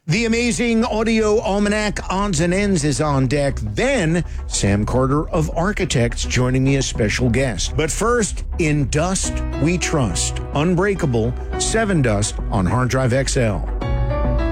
The amazing Audio Almanac Odds and Ends is on deck. Then, Sam Carter of Architects joining me as special guest. But first, In Dust We Trust. Unbreakable, 7 Dust on Hard Drive XL.